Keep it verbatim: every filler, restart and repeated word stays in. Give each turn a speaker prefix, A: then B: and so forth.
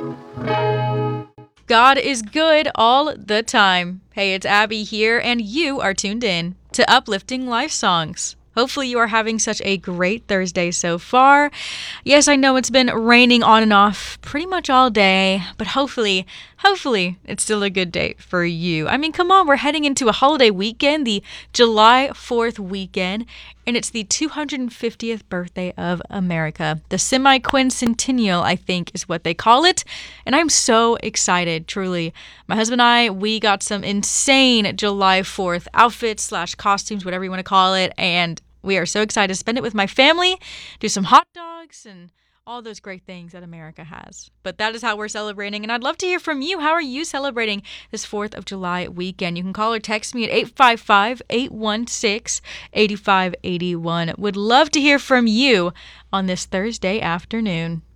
A: God is good all the time. Hey, it's Abby here, and you are tuned in to Uplifting Life Songs. Hopefully you are having such a great Thursday so far. Yes, I know it's been raining on and off pretty much all day, but hopefully, hopefully it's still a good day for you. I mean, come on, we're heading into a holiday weekend, the July fourth weekend, and it's the two hundred fiftieth birthday of America. The semi-quincentennial, I think, is what they call it, and I'm so excited, truly. My husband and I, we got some insane July fourth outfits slash costumes, whatever you want to call it, and we are so excited to spend it with my family, do some hot dogs, and all those great things that America has. But that is how we're celebrating, and I'd love to hear from you. How are you celebrating this fourth of July weekend? You can call or text me at eight five five, eight one six, eight five eight one. Would love to hear from you on this Thursday afternoon.